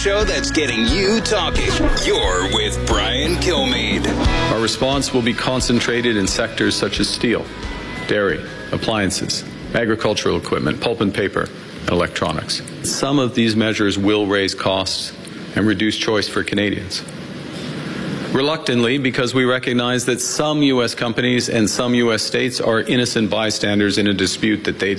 Show that's getting you talking. You're with Brian Kilmeade. Our response will be concentrated in sectors such as steel, dairy, appliances, agricultural equipment, pulp and paper, and electronics. Some of these measures will raise costs and reduce choice for Canadians. Reluctantly, because we recognize that some U.S. companies and some U.S. states are innocent bystanders in a dispute that they